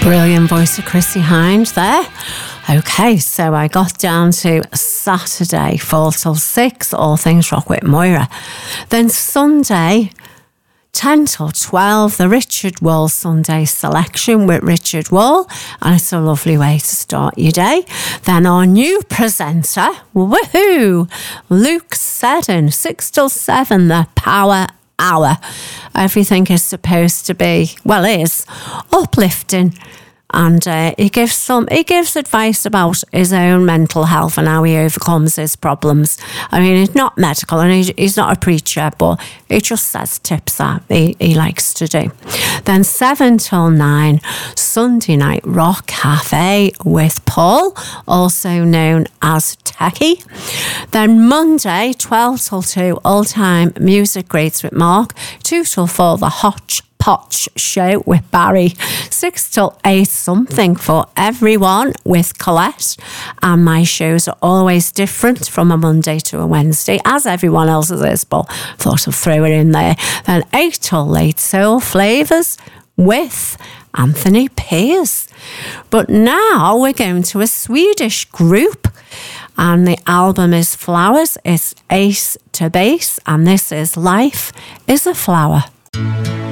Brilliant voice of Chrissie Hynde there. Okay, so I got down to Saturday, 4 till 6, all things rock with Moira. Then Sunday, 10 till 12, the Richard Wall Sunday selection with Richard Wall, and it's a lovely way to start your day. Then our new presenter, woohoo, Luke Seddon, 6 till 7, the Power Hour. Everything is supposed to be, well, is uplifting, and he gives advice about his own mental health and how he overcomes his problems. I mean, he's not medical and he's not a preacher, but he just says tips that he likes to do. Then 7 till 9, Sunday Night Rock Cafe with Paul, also known as Techie. Then Monday, 12 till 2, All Time Music Greats with Mark. 2 till 4, the Hodgepodge Show with Barry. 6 till 8, Something for Everyone with Colette. And my shows are always different from a Monday to a Wednesday, as everyone else's is, but thought I'd throw it in there. Then 8 till late, Soul Flavours with Anthony Pearce. But now we're going to a Swedish group, and the album is Flowers. It's Ace to Base, and this is Life is a Flower.